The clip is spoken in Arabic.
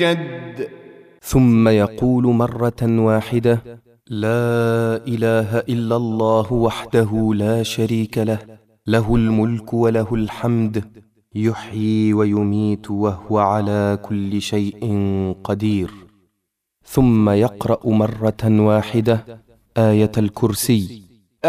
ثم يقول مرة واحدة: لا إله إلا الله وحده لا شريك له، له الملك وله الحمد، يحيي ويميت وهو على كل شيء قدير. ثم يقرأ مرة واحدة آية الكرسي.